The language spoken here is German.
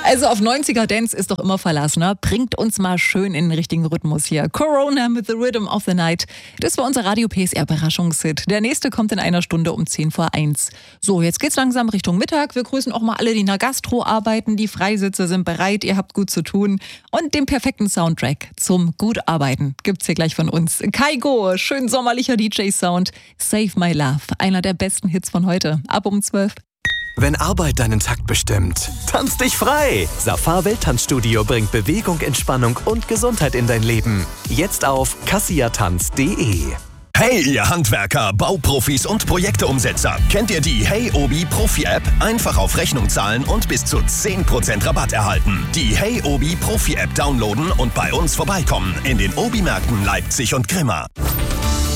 Also auf 90er Dance ist doch immer Verlass, ne? Bringt uns mal schön in den richtigen Rhythmus hier. Corona mit The Rhythm of the Night. Das war unser Radio PSR Überraschungshit. Der nächste kommt in einer Stunde um 10:01. So, jetzt geht's langsam Richtung Mittag. Wir grüßen auch mal alle, die in der Gastro arbeiten. Die Freisitzer sind bereit, ihr habt gut zu tun. Und den perfekten Soundtrack zum gut arbeiten gibt's hier gleich von uns. Kaigo, schön sommerlicher DJ-Sound. Save My Love, einer der besten Hits von heute. Ab um 12. Wenn Arbeit deinen Takt bestimmt, tanz dich frei! Safar Welttanzstudio bringt Bewegung, Entspannung und Gesundheit in dein Leben. Jetzt auf kassiatanz.de. Hey, ihr Handwerker, Bauprofis und Projekteumsetzer. Kennt ihr die Hey Obi Profi-App? Einfach auf Rechnung zahlen und bis zu 10% Rabatt erhalten. Die Hey Obi Profi-App downloaden und bei uns vorbeikommen in den Obi-Märkten Leipzig und Grimma.